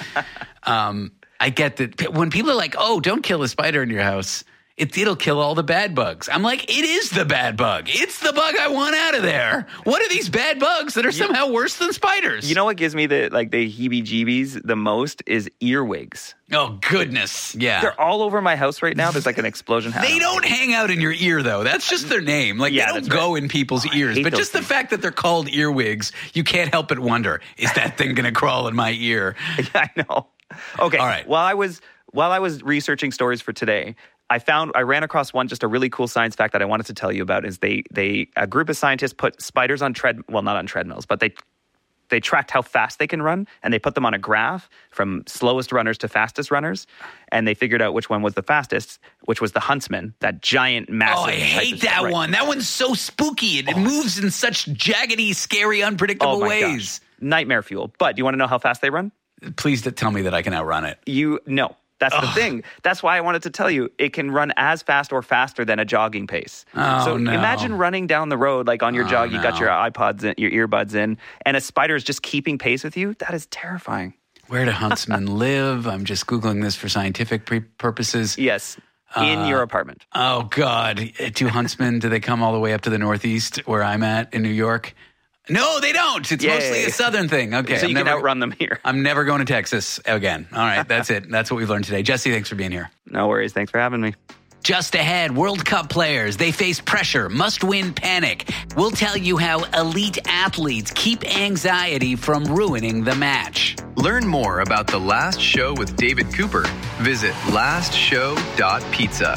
Um, I get that when people are like, oh, don't kill a spider in your house. It, it'll kill all the bad bugs. I'm like, it is the bad bug. It's the bug I want out of there. What are these bad bugs that are somehow worse than spiders? You know what gives me the like the heebie-jeebies the most is earwigs. Oh, goodness. Yeah. They're all over my house right now. There's like an explosion happening. They don't hang out in your ear, though. That's just their name. Like, yeah, they don't go right. in people's oh, ears. But just things. The fact that they're called earwigs, you can't help but wonder, is that thing going to crawl in my ear? Yeah, I know. Okay. All right. While I was while I was researching stories for today, I found I ran across one just a really cool science fact that I wanted to tell you about. Is they they a group of scientists put spiders on tread well not on treadmills, but they they tracked how fast they can run, and they put them on a graph from slowest runners to fastest runners, and they figured out which one was the fastest, which was the huntsman, that giant, massive. Oh, I hate that right. one. That one's so spooky. It, oh. it moves in such jaggedy, scary, unpredictable oh, ways. Gosh. Nightmare fuel. But do you want to know how fast they run? Please tell me that I can outrun it. You no. That's the Ugh. thing. That's why I wanted to tell you. It can run as fast or faster than a jogging pace. Oh, so no. imagine running down the road like on your oh, jog. You no. got your iPods, in, your earbuds in, and a spider is just keeping pace with you. That is terrifying. Where do huntsmen live? I'm just Googling this for scientific pre- purposes. Yes, in uh, your apartment. Oh, God. Do huntsmen, do they come all the way up to the Northeast where I'm at in New York? No, they don't. It's Yay. mostly a southern thing. Okay. So you I'm can never, outrun them here. I'm never going to Texas again. All right. That's it. That's what we've learned today. Jesse, thanks for being here. No worries. Thanks for having me. Just ahead, World Cup players. They face pressure, must-win panic. We'll tell you how elite athletes keep anxiety from ruining the match. Learn more about The Last Show with David Cooper. Visit last show dot pizza.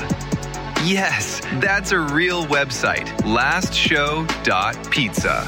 Yes, that's a real website. last show dot pizza.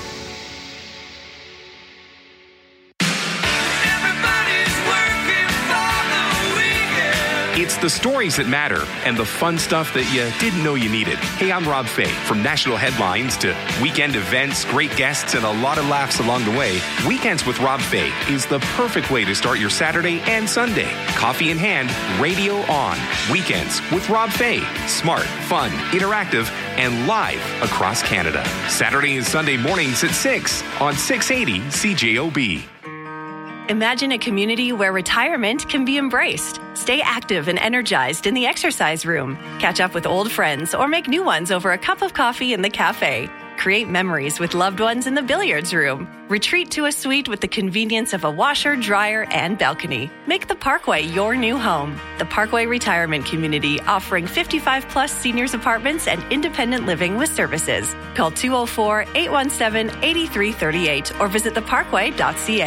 It's the stories that matter and the fun stuff that you didn't know you needed. Hey, I'm Rob Fay. From national headlines to weekend events, great guests, and a lot of laughs along the way, Weekends with Rob Fay is the perfect way to start your Saturday and Sunday. Coffee in hand, radio on. Weekends with Rob Fay. Smart, fun, interactive, and live across Canada. Saturday and Sunday mornings at six on six eighty C J O B. Imagine a community where retirement can be embraced. Stay active and energized in the exercise room. Catch up with old friends or make new ones over a cup of coffee in the cafe. Create memories with loved ones in the billiards room. Retreat to a suite with the convenience of a washer, dryer, and balcony. Make the Parkway your new home. The Parkway Retirement Community, offering fifty-five plus seniors apartments and independent living with services. Call two oh four, eight one seven, eight three three eight or visit the parkway dot c a.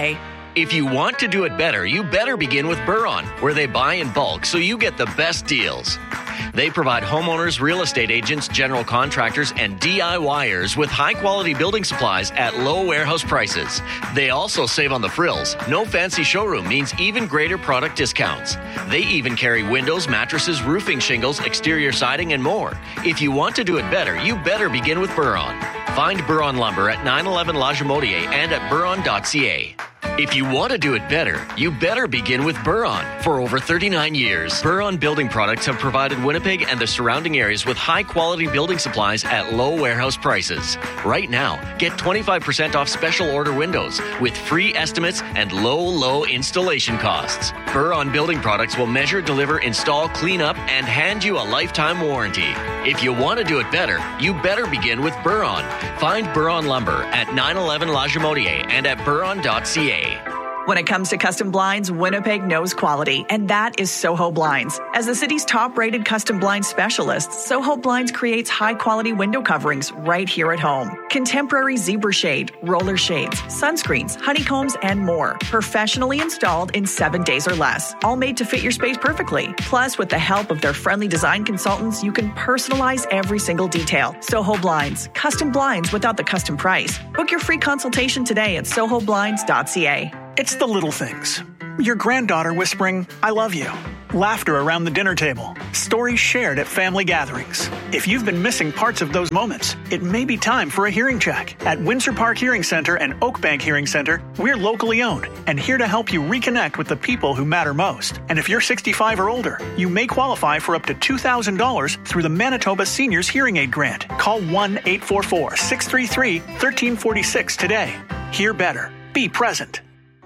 If you want to do it better, you better begin with Buron, where they buy in bulk so you get the best deals. They provide homeowners, real estate agents, general contractors, and DIYers with high-quality building supplies at low warehouse prices. They also save on the frills. No fancy showroom means even greater product discounts. They even carry windows, mattresses, roofing shingles, exterior siding, and more. If you want to do it better, you better begin with Buron. Find Buron Lumber at nine eleven La Jamodier and at buron dot c a. If you want to do it better, you better begin with Buron. For over thirty-nine years, Buron Building Products have provided Winnipeg and the surrounding areas with high-quality building supplies at low warehouse prices. Right now, get twenty-five percent off special order windows with free estimates and low, low installation costs. Buron Building Products will measure, deliver, install, clean up, and hand you a lifetime warranty. If you want to do it better, you better begin with Buron. Find Buron Lumber at nine eleven La Jamodier and at buron dot c a. When it comes to custom blinds, Winnipeg knows quality, and that is Soho Blinds. As the city's top-rated custom blind specialist, Soho Blinds creates high-quality window coverings right here at home. Contemporary zebra shade, roller shades, sunscreens, honeycombs, and more. Professionally installed in seven days or less. All made to fit your space perfectly. Plus, with the help of their friendly design consultants, you can personalize every single detail. Soho Blinds. Custom blinds without the custom price. Book your free consultation today at soho blinds dot c a. It's the little things. Your granddaughter whispering, I love you. Laughter around the dinner table. Stories shared at family gatherings. If you've been missing parts of those moments, it may be time for a hearing check. At Windsor Park Hearing Center and Oakbank Hearing Center, we're locally owned and here to help you reconnect with the people who matter most. And if you're sixty-five or older, you may qualify for up to two thousand dollars through the Manitoba Seniors Hearing Aid Grant. Call one eight four four, six three three, one three four six today. Hear better. Be present.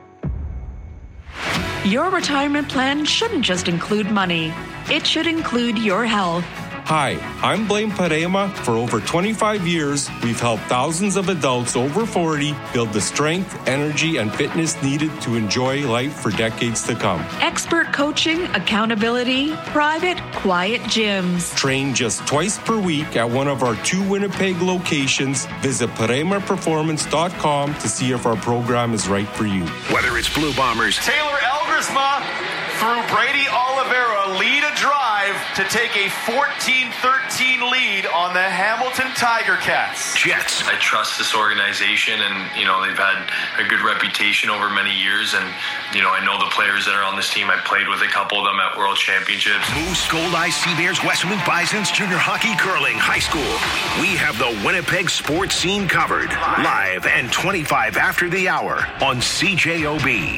Your retirement plan shouldn't just include money. It should include your health. Hi, I'm Blaine Parema. For over twenty-five years, we've helped thousands of adults over forty build the strength, energy, and fitness needed to enjoy life for decades to come. Expert coaching, accountability, private, quiet gyms. Train just twice per week at one of our two Winnipeg locations. Visit parema performance dot com to see if our program is right for you. Whether it's Blue Bombers, Taylor Elgersma through Brady Oliveira lead a drive to take a fourteen thirteen lead on the Hamilton Tiger Cats. Jets. I trust this organization, and you know they've had a good reputation over many years, and you know I know the players that are on this team. I played with a couple of them at World Championships. Moose, Gold Eye, Sea Bears, Westmount Bisons, junior hockey, curling, high school. We have the Winnipeg sports scene covered. Live and twenty-five after the hour on C J O B.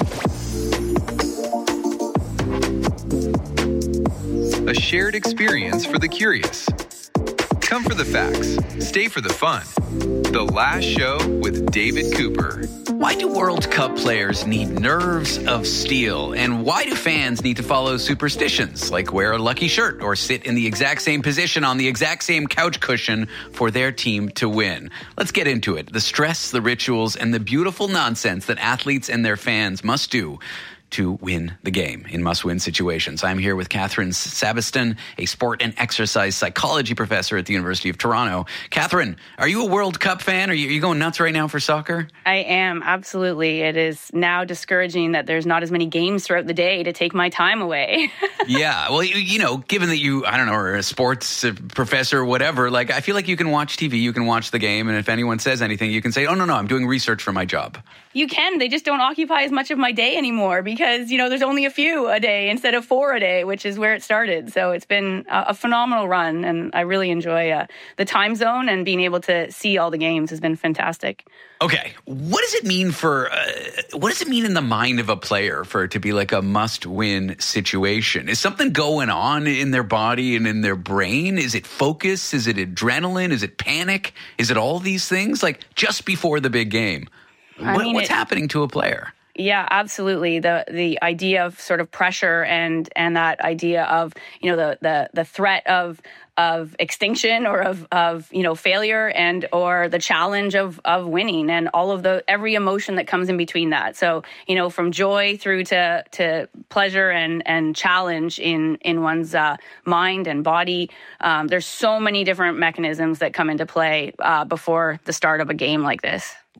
A shared experience for the curious. Come for the facts, stay for the fun. The Last Show with David Cooper. Why do World Cup players need nerves of steel? And why do fans need to follow superstitions like wear a lucky shirt or sit in the exact same position on the exact same couch cushion for their team to win? Let's get into it. The stress, the rituals, and the beautiful nonsense that athletes and their fans must do to win the game in must-win situations. I'm here with Catherine Sabiston, a sport and exercise psychology professor at the University of Toronto. Catherine, are you a World Cup fan? Are you, are you going nuts right now for soccer? I am, absolutely. It is now discouraging that there's not as many games throughout the day to take my time away. Yeah, well, you, you know, given that you, I don't know, are a sports professor or whatever, like, I feel like you can watch T V, you can watch the game, and if anyone says anything, you can say, oh, no, no, I'm doing research for my job. You can. They just don't occupy as much of my day anymore because, you know, there's only a few a day instead of four a day, which is where it started. So it's been a, a phenomenal run, and I really enjoy uh, the time zone, and being able to see all the games has been fantastic. Okay, what does it mean for, uh, what does it mean in the mind of a player for it to be like a must-win situation? Is something going on in their body and in their brain? Is it focus? Is it adrenaline? Is it panic? Is it all these things? Like just before the big game? I what, mean, what's it, happening to a player? Yeah, absolutely. The the idea of sort of pressure and and that idea of, you know, the the the threat of of extinction or of of you know failure, and or the challenge of of winning, and all of the every emotion that comes in between that. So, you know, from joy through to to pleasure and and challenge in in one's uh, mind and body. Um, there's so many different mechanisms that come into play uh, before the start of a game like this.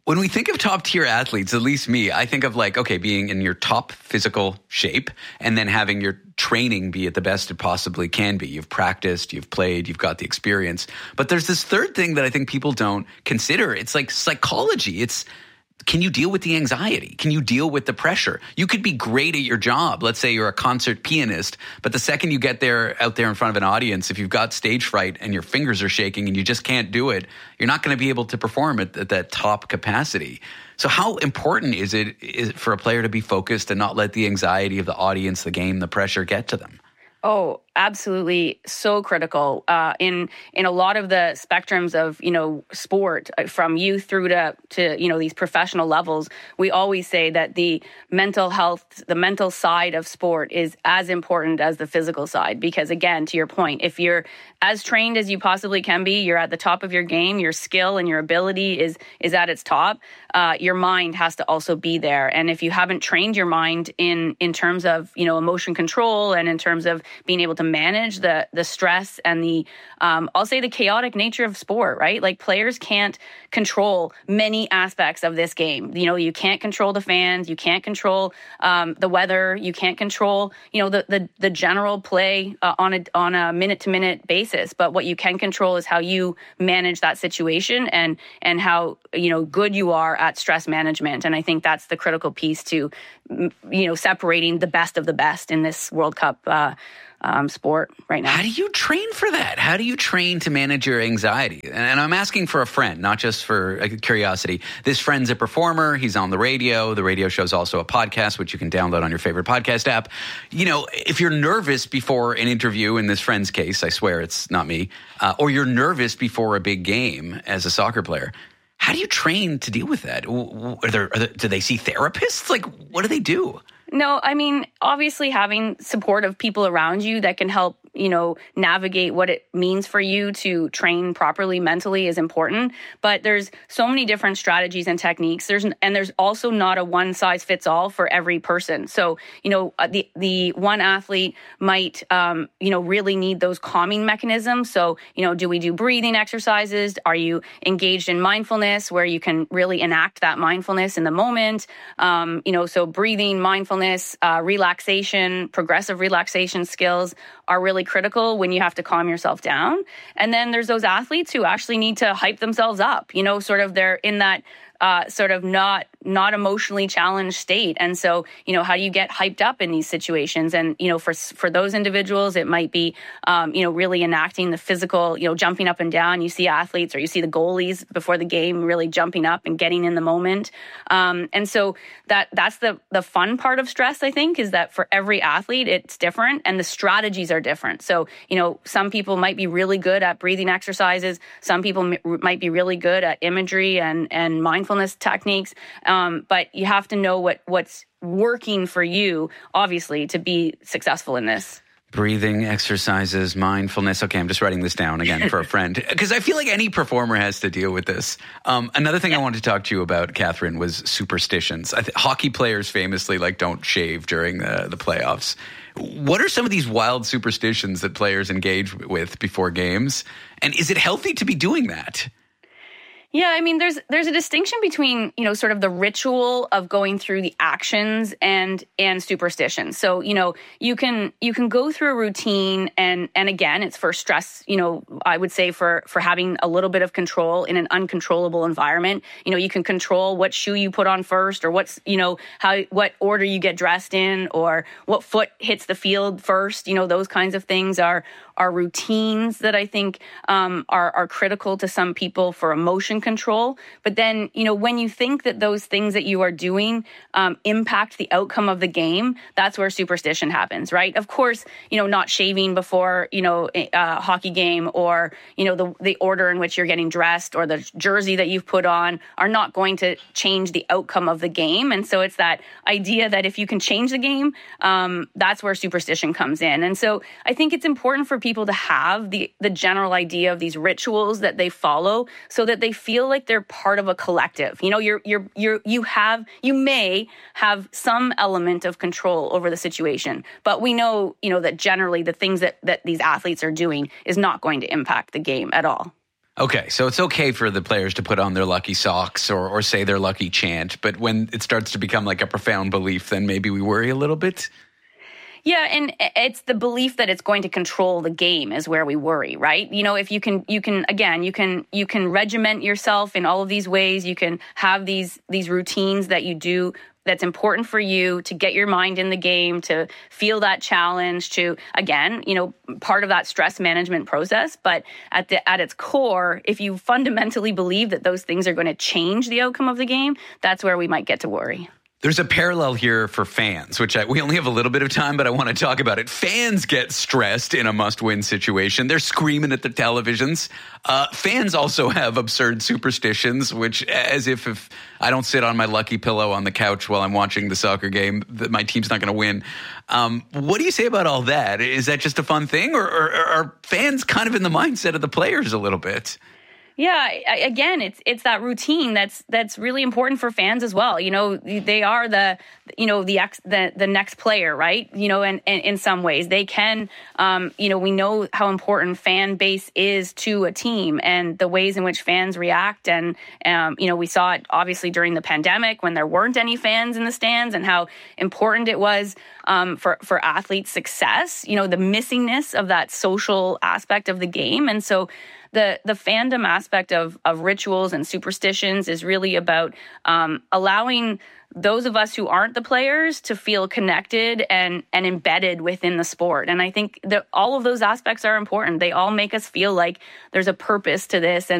When we think of top tier athletes, at least me, I think of like, okay, being in your top physical shape and then having your training be at the best it possibly can be. You've practiced, you've played, you've got the experience. But there's this third thing that I think people don't consider. It's like psychology. It's, can you deal with the anxiety? Can you deal with the pressure? You could be great at your job. Let's say you're a concert pianist, but the second you get there out there in front of an audience, if you've got stage fright and your fingers are shaking and you just can't do it, you're not going to be able to perform at, at that top capacity. So how important is it is for a player to be focused and not let the anxiety of the audience, the game, the pressure get to them? Oh, absolutely, so critical uh, in in a lot of the spectrums of you know sport, from youth through to to you know these professional levels. We always say that the mental health, the mental side of sport, is as important as the physical side. Because again, to your point, if you're as trained as you possibly can be, you're at the top of your game, your skill and your ability is is at its top. Uh, your mind has to also be there, and if you haven't trained your mind in in terms of you know emotion control and in terms of being able to manage the the stress and the um, I'll say the chaotic nature of sport, right? Like players can't control many aspects of this game. You know, you can't control the fans, you can't control um, the weather, you can't control you know the the, the general play uh, on a on a minute to minute basis. But what you can control is how you manage that situation and and how you know good you are at stress management. And I think that's the critical piece to you know separating the best of the best in this World Cup uh, um, sport right now. How do you train for that? How do you train to manage your anxiety? And I'm asking for a friend, not just for curiosity. This friend's a performer. He's on the radio. The radio show's also a podcast, which you can download on your favorite podcast app. You know, if you're nervous before an interview, in this friend's case, I swear it's not me, uh, or you're nervous before a big game as a soccer player, how do you train to deal with that? Are there, are there, do they see therapists? Like, what do they do? No, I mean, obviously having supportive people around you that can help, you know, navigate what it means for you to train properly mentally is important. But there's so many different strategies and techniques. There's and there's also not a one size fits all for every person. So, you know, the the one athlete might, um, you know, really need those calming mechanisms. So, you know, do we do breathing exercises? Are you engaged in mindfulness where you can really enact that mindfulness in the moment? Um, you know, so breathing, mindfulness, Uh, relaxation, progressive relaxation skills are really critical when you have to calm yourself down. And then there's those athletes who actually need to hype themselves up, you know, sort of they're in that uh, sort of not not emotionally challenged state. And so, you know, how do you get hyped up in these situations? And, you know, for for those individuals, it might be, um, you know, really enacting the physical, you know, jumping up and down. You see athletes or you see the goalies before the game really jumping up and getting in the moment. Um, and so that that's the the fun part of stress, I think, is that for every athlete, it's different and the strategies are different. So, you know, some people might be really good at breathing exercises. Some people m- might be really good at imagery and, and mindfulness techniques. Um, but you have to know what, what's working for you, obviously, to be successful in this. Breathing exercises, mindfulness. Okay, I'm just writing this down again for a friend because I feel like any performer has to deal with this. Um, another thing yeah. I wanted to talk to you about, Catherine, was superstitions. I th- hockey players famously like don't shave during the, the playoffs. What are some of these wild superstitions that players engage with before games? And is it healthy to be doing that? Yeah, I mean, there's there's a distinction between, you know, sort of the ritual of going through the actions and and superstition. So, you know, you can you can go through a routine and and again, it's for stress, you know, I would say for for having a little bit of control in an uncontrollable environment. You know, you can control what shoe you put on first or what's, you know, how what order you get dressed in or what foot hits the field first. You know, those kinds of things are are routines that I think um, are, are critical to some people for emotion control. But then, you know, when you think that those things that you are doing um, impact the outcome of the game, that's where superstition happens, right? Of course, you know, not shaving before, you know, a hockey game or, you know, the, the order in which you're getting dressed or the jersey that you've put on are not going to change the outcome of the game. And so it's that idea that if you can change the game, um, that's where superstition comes in. And so I think it's important for people to have the the general idea of these rituals that they follow so that they feel like they're part of a collective. You know, you're you're you're you have you may have some element of control over the situation, but we know, you know, that generally the things that that these athletes are doing is not going to impact the game at all. Okay, so it's okay for the players to put on their lucky socks or, or say their lucky chant, but when it starts to become like a profound belief, then maybe we worry a little bit? Yeah, and it's the belief that it's going to control the game is where we worry, right? You know, if you can, you can again, you can you can regiment yourself in all of these ways. You can have these these routines that you do that's important for you to get your mind in the game, to feel that challenge, to, again, you know, part of that stress management process. But at the at its core, if you fundamentally believe that those things are going to change the outcome of the game, that's where we might get to worry. There's a parallel here for fans, which I, we only have a little bit of time, but I want to talk about it. Fans get stressed in a must-win situation. They're screaming at the televisions. Uh, fans also have absurd superstitions, which as if if I don't sit on my lucky pillow on the couch while I'm watching the soccer game, that my team's not going to win. Um, what do you say about all that? Is that just a fun thing, or, or, or are fans kind of in the mindset of the players a little bit? Yeah, again, it's it's that routine that's that's really important for fans as well. You know, they are the you know the ex, the the next player, right? You know, and, and in some ways they can. Um, you know, we know how important fan base is to a team and the ways in which fans react. And um, you know, we saw it obviously during the pandemic when there weren't any fans in the stands, and how important it was um, for for athletes' success. You know, the missingness of that social aspect of the game, and so. The the fandom aspect of, of rituals and superstitions is really about um, allowing those of us who aren't the players to feel connected and, and embedded within the sport. And I think that all of those aspects are important. They all make us feel like there's a purpose to this, and